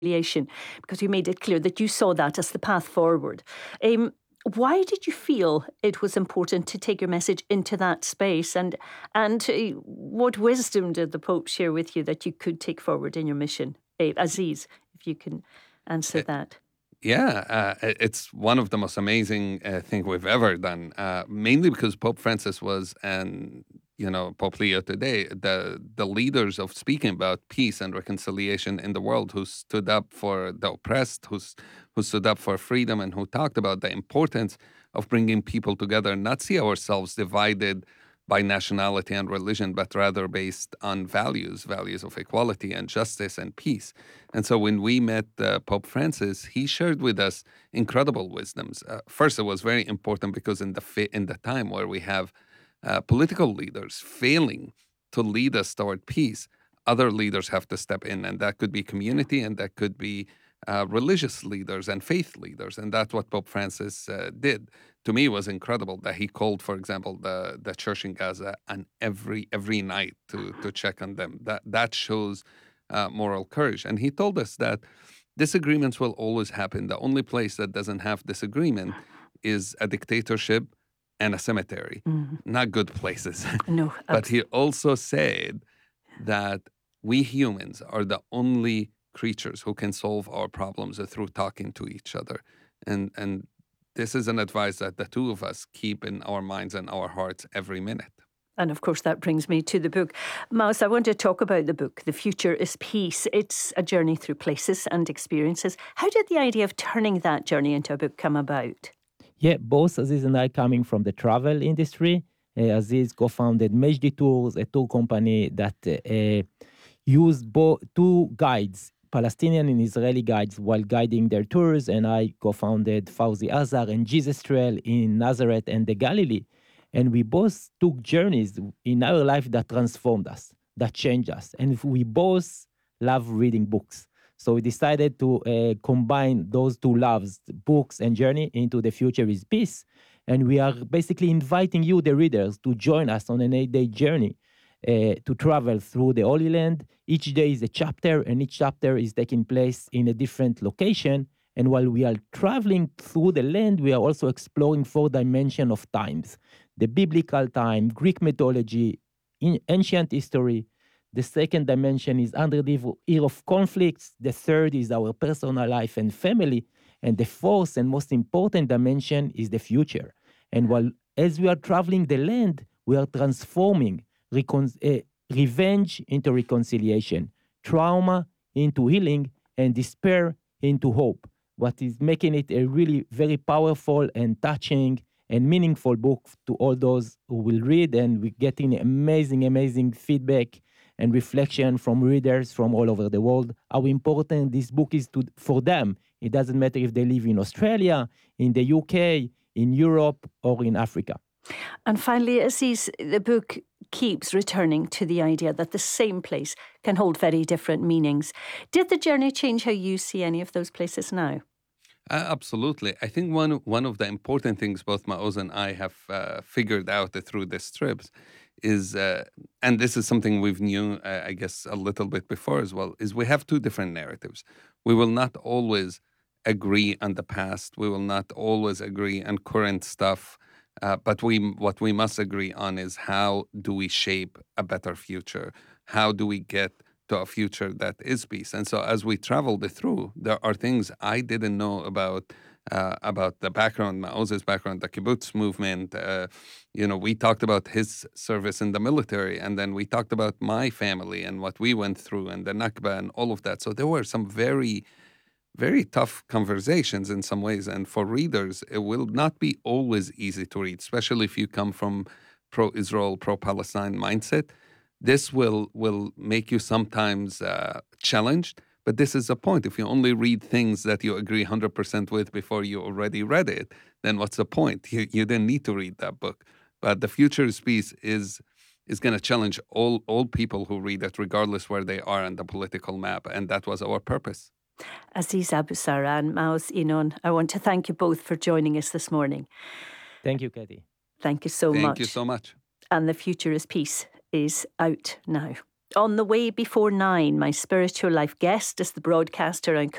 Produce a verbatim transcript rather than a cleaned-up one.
because you made it clear that you saw that as the path forward. Um, why did you feel it was important to take your message into that space? And and uh, what wisdom did the Pope share with you that you could take forward in your mission? Uh, Aziz, if you can answer that. Yeah, uh, i- it's one of the most amazing uh, thing we've ever done. Uh, mainly because Pope Francis was, and you know, Pope Leo today, the the leaders of speaking about peace and reconciliation in the world, who stood up for the oppressed, who's who stood up for freedom, and who talked about the importance of bringing people together, and not see ourselves divided by nationality and religion, but rather based on values, values of equality and justice and peace. And so when we met uh, Pope Francis, he shared with us incredible wisdoms. Uh, first, it was very important because in the fa- in the time where we have uh, political leaders failing to lead us toward peace, other leaders have to step in, and that could be community, and that could be uh, religious leaders and faith leaders, and that's what Pope Francis uh, did. To me, it was incredible that he called, for example, the the church in Gaza, and every every night to to check on them. That that shows uh, moral courage. And he told us that disagreements will always happen. The only place that doesn't have disagreement is a dictatorship and a cemetery, Mhm. not good places. No, But he absolutely. also said that we humans are the only creatures who can solve our problems through talking to each other. And and this is an advice that the two of us keep in our minds and our hearts every minute. And of course, that brings me to the book. Mouse, I want to talk about the book, The Future is Peace. It's a journey through places and experiences. How did the idea of turning that journey into a book come about? Yeah, both Aziz and I coming from the travel industry. Uh, Aziz co-founded Mejdi Tours, a tour company that uh, used bo- two guides, Palestinian and Israeli guides, while guiding their tours. And I co-founded Fauzi Azar and Jesus Trail in Nazareth and the Galilee. And we both took journeys in our life that transformed us, that changed us. And we both love reading books. So we decided to uh, combine those two loves, books and journey, into The Future is Peace. And we are basically inviting you, the readers, to join us on an eight day journey uh, to travel through the Holy Land. Each day is a chapter, and each chapter is taking place in a different location. And while we are traveling through the land, we are also exploring four dimensions of times: the biblical time, Greek mythology, in ancient history. The second dimension is under the year of conflicts. The third is our personal life and family. And the fourth and most important dimension is the future. And while as we are traveling the land, we are transforming recon- uh, revenge into reconciliation, trauma into healing, and despair into hope. What is making it a really very powerful and touching and meaningful book to all those who will read. And we're getting amazing, amazing feedback and reflection from readers from all over the world, how important this book is to for them. It doesn't matter if they live in Australia, in the U K, in Europe, or in Africa. And finally, Aziz, the book keeps returning to the idea that the same place can hold very different meanings. Did the journey change how you see any of those places now? Uh, absolutely. I think one one of the important things both Maoz and I have uh, figured out through these trips is, uh, and this is something we've knew, uh, I guess, a little bit before as well, is we have two different narratives. We will not always agree on the past. We will not always agree on current stuff. Uh, but we, what we must agree on is how do we shape a better future? How do we get to a future that is peace? And so, as we traveled through, there are things I didn't know about uh, about the background, Maoz's background, the kibbutz movement. Uh, you know, we talked about his service in the military, and then we talked about my family and what we went through, and the Nakba, and all of that. So there were some very very tough conversations in some ways. And for readers, it will not be always easy to read, especially if you come from pro-Israel, pro-Palestine mindset. This will will make you sometimes uh, challenged. But this is the point. If you only read things that you agree one hundred percent with before you already read it, then what's the point? You, you didn't need to read that book. But The Future's Peace is is going to challenge all, all people who read it, regardless where they are on the political map. And that was our purpose. Aziz Abu Sarah and Maus Inon, I want to thank you both for joining us this morning. Thank you, Katie. Thank you so Thank much. you so much. And The Future is Peace is out now. On the way before nine, my spiritual life guest is the broadcaster and